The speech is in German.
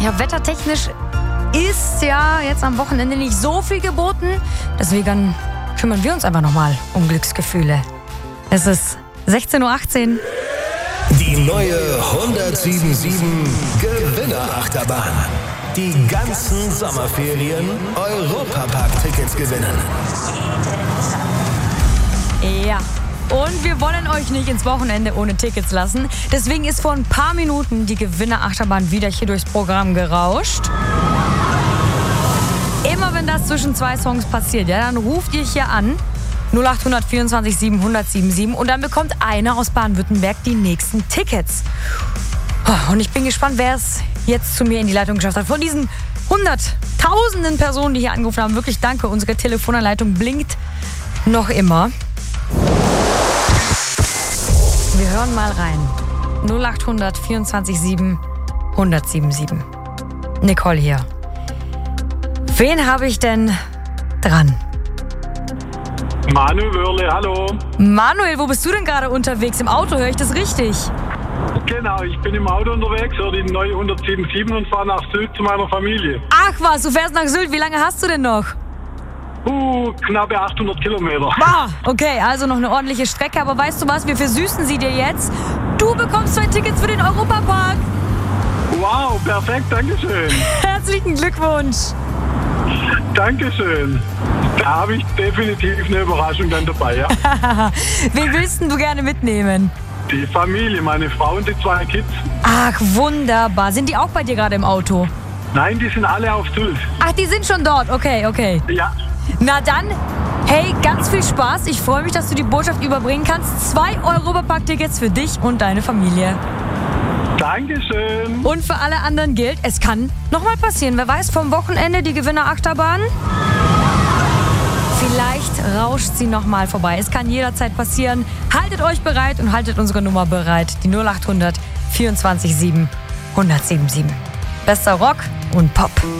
Ja, wettertechnisch ist ja jetzt am Wochenende nicht so viel geboten. Deswegen kümmern wir uns einfach nochmal um Glücksgefühle. Es ist 16.18 Uhr. Die neue 1077 Gewinnerachterbahn. Die ganzen Sommerferien Europapark-Tickets gewinnen. Ja, und wir wollen euch nicht ins Wochenende ohne Tickets lassen. Deswegen ist vor ein paar Minuten die Gewinnerachterbahn wieder hier durchs Programm gerauscht. Immer wenn das zwischen zwei Songs passiert, ja, dann ruft ihr hier an. 0800 24 700 und dann bekommt einer aus Baden-Württemberg die nächsten Tickets. Und ich bin gespannt, wer es jetzt zu mir in die Leitung geschafft hat. Von diesen hunderttausenden Personen, die hier angerufen haben, wirklich danke. Unsere Telefonanleitung blinkt noch immer. Wir hören mal rein. 0800 24 700 Nicole hier. Wen habe ich denn dran? Manuel Wörle, hallo. Manuel, wo bist du denn gerade unterwegs? Im Auto, höre ich das richtig? Genau, ich bin im Auto unterwegs, höre die neue 177 und fahre nach Sylt zu meiner Familie. Ach was, du fährst nach Sylt. Wie lange hast du denn noch? Knappe 800 Kilometer. Bah, okay, also noch eine ordentliche Strecke. Aber weißt du was, wir versüßen sie dir jetzt. Du bekommst 2 Tickets für den Europapark. Wow, perfekt, dankeschön. Herzlichen Glückwunsch. Dankeschön. Da habe ich definitiv eine Überraschung dann dabei, ja. Wen willst denn du gerne mitnehmen? Die Familie, meine Frau und die 2 Kids. Ach, wunderbar. Sind die auch bei dir gerade im Auto? Nein, die sind alle auf Sylt. Ach, die sind schon dort. Okay. Ja. Na dann, hey, ganz viel Spaß. Ich freue mich, dass du die Botschaft überbringen kannst. 2 Europapark-Tickets für dich und deine Familie. Dankeschön. Und für alle anderen gilt, es kann nochmal passieren. Wer weiß, vom Wochenende die Gewinnerachterbahn. Vielleicht rauscht sie nochmal vorbei. Es kann jederzeit passieren. Haltet euch bereit und haltet unsere Nummer bereit. Die 0800 24 7 1077. Bester Rock und Pop.